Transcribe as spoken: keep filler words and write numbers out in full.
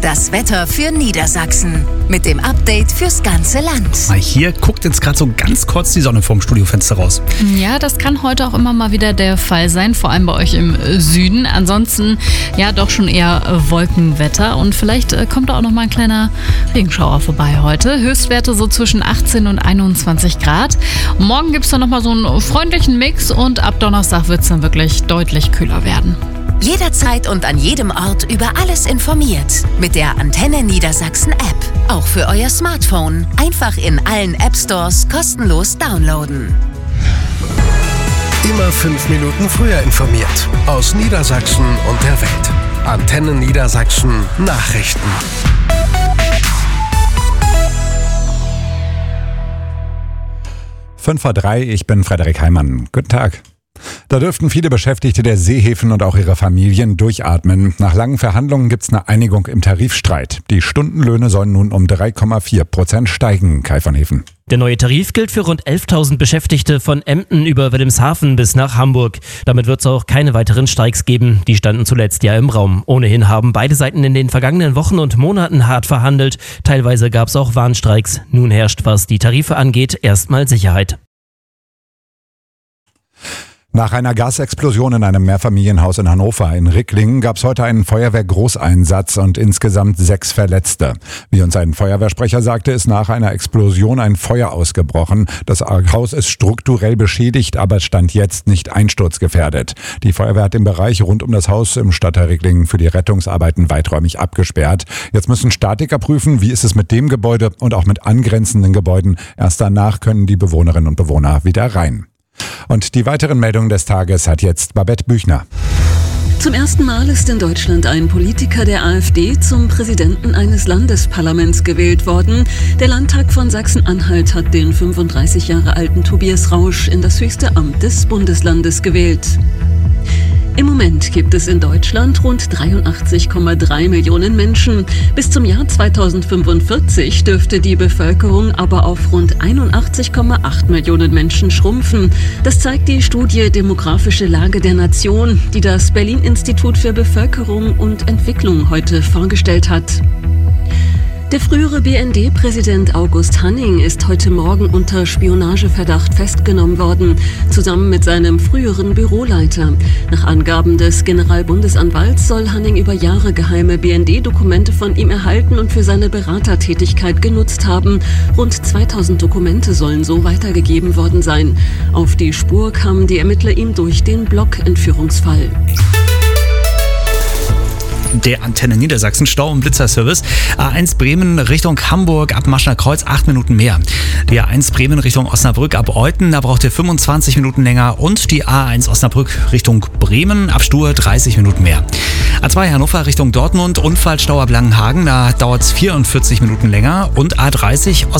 Das Wetter für Niedersachsen mit dem Update fürs ganze Land. Hier guckt jetzt gerade so ganz kurz die Sonne vorm Studiofenster raus. Ja, das kann heute auch immer mal wieder der Fall sein, vor allem bei euch im Süden. Ansonsten ja doch schon eher Wolkenwetter und vielleicht kommt da auch noch mal ein kleiner Regenschauer vorbei heute. Höchstwerte so zwischen achtzehn und einundzwanzig Grad. Morgen gibt es dann noch mal so einen freundlichen Mix und ab Donnerstag wird es dann wirklich deutlich kühler werden. Jederzeit und an jedem Ort über alles informiert. Mit der Antenne Niedersachsen App. Auch für euer Smartphone. Einfach in allen App Stores kostenlos downloaden. Immer fünf Minuten früher informiert. Aus Niedersachsen und der Welt. Antenne Niedersachsen Nachrichten. fünf vor drei, ich bin Frederik Heimann. Guten Tag. Da dürften viele Beschäftigte der Seehäfen und auch ihre Familien durchatmen. Nach langen Verhandlungen gibt es eine Einigung im Tarifstreit. Die Stundenlöhne sollen nun um drei Komma vier Prozent steigen, Kai von Hefen. Der neue Tarif gilt für rund elftausend Beschäftigte von Emden über Wilhelmshaven bis nach Hamburg. Damit wird es auch keine weiteren Streiks geben. Die standen zuletzt ja im Raum. Ohnehin haben beide Seiten in den vergangenen Wochen und Monaten hart verhandelt. Teilweise gab es auch Warnstreiks. Nun herrscht, was die Tarife angeht, erstmal Sicherheit. Nach einer Gasexplosion in einem Mehrfamilienhaus in Hannover in Ricklingen gab es heute einen Feuerwehrgroßeinsatz und insgesamt sechs Verletzte. Wie uns ein Feuerwehrsprecher sagte, ist nach einer Explosion ein Feuer ausgebrochen. Das Haus ist strukturell beschädigt, aber stand jetzt nicht einsturzgefährdet. Die Feuerwehr hat den Bereich rund um das Haus im Stadtteil Ricklingen für die Rettungsarbeiten weiträumig abgesperrt. Jetzt müssen Statiker prüfen, wie ist es mit dem Gebäude und auch mit angrenzenden Gebäuden. Erst danach können die Bewohnerinnen und Bewohner wieder rein. Und die weiteren Meldungen des Tages hat jetzt Babette Büchner. Zum ersten Mal ist in Deutschland ein Politiker der AfD zum Präsidenten eines Landesparlaments gewählt worden. Der Landtag von Sachsen-Anhalt hat den fünfunddreißig Jahre alten Tobias Rausch in das höchste Amt des Bundeslandes gewählt. Im Moment gibt es in Deutschland rund dreiundachtzig Komma drei Millionen Menschen. Bis zum Jahr zweitausendfünfundvierzig dürfte die Bevölkerung aber auf rund einundachtzig Komma acht Millionen Menschen schrumpfen. Das zeigt die Studie Demografische Lage der Nation, die das Berlin-Institut für Bevölkerung und Entwicklung heute vorgestellt hat. Der frühere B N D-Präsident August Hanning ist heute Morgen unter Spionageverdacht festgenommen worden, zusammen mit seinem früheren Büroleiter. Nach Angaben des Generalbundesanwalts soll Hanning über Jahre geheime B N D-Dokumente von ihm erhalten und für seine Beratertätigkeit genutzt haben. Rund zweitausend Dokumente sollen so weitergegeben worden sein. Auf die Spur kamen die Ermittler ihm durch den Block-Entführungsfall. Der Antenne Niedersachsen Stau- und Blitzerservice. A eins Bremen Richtung Hamburg ab Maschner Kreuz acht Minuten mehr. Die A eins Bremen Richtung Osnabrück ab Euthen, da braucht ihr fünfundzwanzig Minuten länger. Und die A eins Osnabrück Richtung Bremen ab Stur dreißig Minuten mehr. A zwei Hannover Richtung Dortmund, Unfallstau ab Langenhagen, da dauert es vierundvierzig Minuten länger. Und A dreißig